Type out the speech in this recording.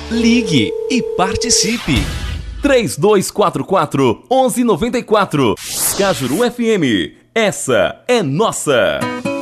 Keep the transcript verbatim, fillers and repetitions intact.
Ligue e participe. três dois quatro quatro, um um nove quatro. Cajuru F M. Essa é nossa.